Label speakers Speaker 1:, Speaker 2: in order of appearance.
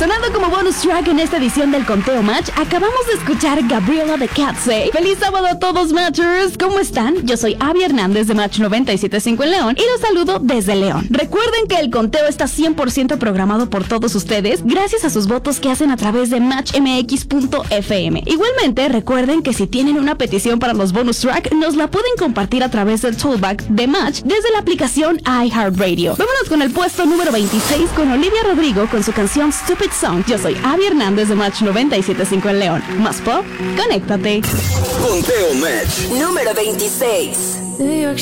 Speaker 1: Sonando como bonus track en esta edición del Conteo Match, acabamos de escuchar Gabriela de Katsey. ¡Feliz sábado a todos, Matchers! ¿Cómo están? Yo soy Abby Hernández de Match 97.5 en León y los saludo desde León. Recuerden que el conteo está 100% programado por todos ustedes gracias a sus votos que hacen a través de matchmx.fm. Igualmente, recuerden que si tienen una petición para los bonus track, nos la pueden compartir a través del toolback de Match desde la aplicación iHeartRadio. Vámonos con el puesto número 26 con Olivia Rodrigo con su canción Stupid Song. Yo soy Abby Hernández de Match 97.5 en León. Más pop, conéctate.
Speaker 2: Conteo Match número 26.